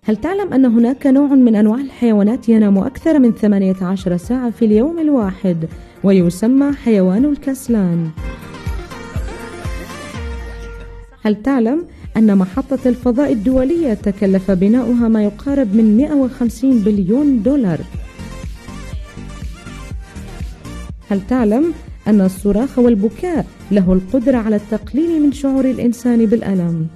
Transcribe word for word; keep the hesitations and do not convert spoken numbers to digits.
هل تعلم أن هناك نوع من أنواع الحيوانات ينام أكثر من ثمانية عشر ساعة في اليوم الواحد ويسمى حيوان الكسلان؟ هل تعلم أن محطة الفضاء الدولية تكلف بناؤها ما يقارب من مئة وخمسين بليون دولار؟ هل تعلم أن الصراخ والبكاء له القدرة على التقليل من شعور الإنسان بالألم؟